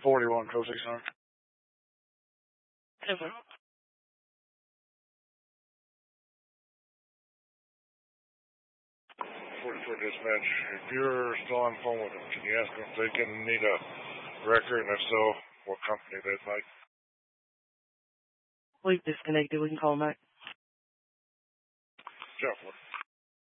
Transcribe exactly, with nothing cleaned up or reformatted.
forty-one, code six hundred. ten four. forty-four dispatch, if you're still on the phone with them, can you ask them if they can need a record, and if so, what company they'd like? We've disconnected. We can call them back. Jeff, what?